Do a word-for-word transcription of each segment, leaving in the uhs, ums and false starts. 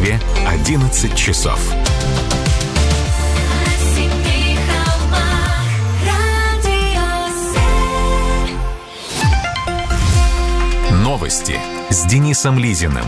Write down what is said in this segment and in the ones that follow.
Москве одиннадцать часов. Новости с Денисом Лизиным.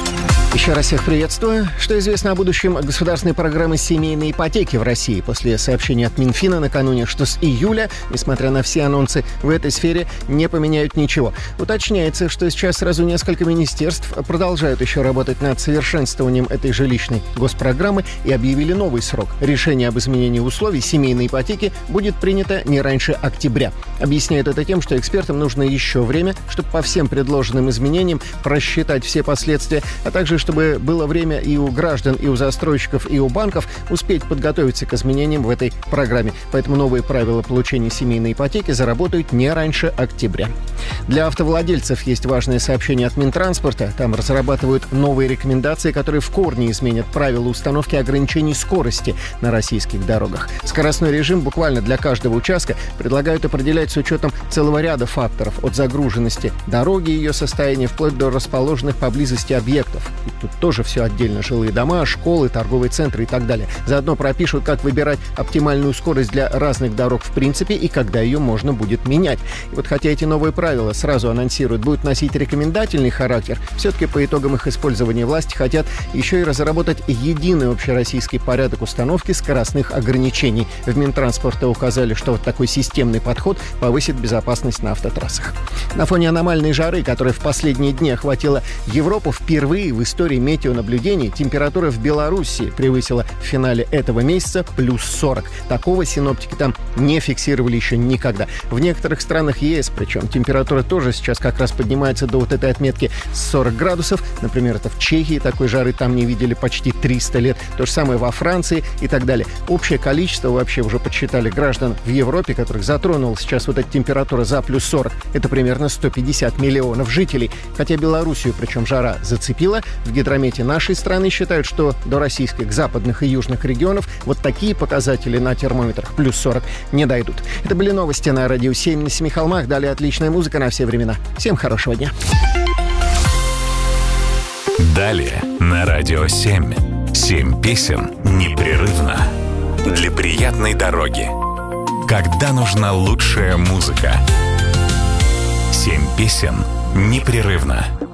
Еще раз всех приветствую. Что известно о будущем государственной программы семейной ипотеки в России после сообщения от Минфина накануне, что с июля, несмотря на все анонсы, в этой сфере не поменяют ничего. Уточняется, что сейчас сразу несколько министерств продолжают еще работать над совершенствованием этой жилищной госпрограммы и объявили новый срок. Решение об изменении условий семейной ипотеки будет принято не раньше октября. Объясняют это тем, что экспертам нужно еще время, чтобы по всем предложенным изменениям просчитать все последствия, а также чтобы было время и у граждан, и у застройщиков, и у банков успеть подготовиться к изменениям в этой программе. Поэтому новые правила получения семейной ипотеки заработают не раньше октября. Для автовладельцев есть важное сообщение от Минтранспорта. Там разрабатывают новые рекомендации, которые в корне изменят правила установки ограничений скорости на российских дорогах. Скоростной режим буквально для каждого участка предлагают определять с учетом целого ряда факторов, от загруженности дороги и ее состояния вплоть до расположенных поблизости объектов. И тут тоже все отдельно: жилые дома, школы, торговые центры и так далее. Заодно пропишут, как выбирать оптимальную скорость для разных дорог в принципе и когда ее можно будет менять. И вот хотя эти новые правила сразу анонсируют, будут носить рекомендательный характер, все-таки по итогам их использования власти хотят еще и разработать единый общероссийский порядок установки скоростных ограничений. В Минтранспорте указали, что вот такой системный подход повысит безопасность на автотрассах. На фоне аномальной жары, которая в последние дни охватила Европу, впервые в истории метеонаблюдений температура в Белоруссии превысила в финале этого месяца плюс сорок. Такого синоптики там не фиксировали еще никогда. В некоторых странах ЕС, причем, температура тоже сейчас как раз поднимается до вот этой отметки сорок градусов. Например, это в Чехии такой жары там не видели почти триста лет. То же самое во Франции и так далее. Общее количество вообще уже подсчитали граждан в Европе, которых затронула сейчас вот эта температура за плюс сорок. Это примерно сто пятьдесят миллионов жителей. Хотя Белоруссию, причем жара зацепила, в гидромете нашей страны считают, что до российских западных и южных регионов вот такие показатели на термометрах плюс сорок не дойдут. Это были новости на Радио семь на Семи холмах. Далее отличная музыка на все времена. Всем хорошего дня. Далее на Радио семь. Семь песен непрерывно. Для приятной дороги. Когда нужна лучшая музыка. Семь песен непрерывно.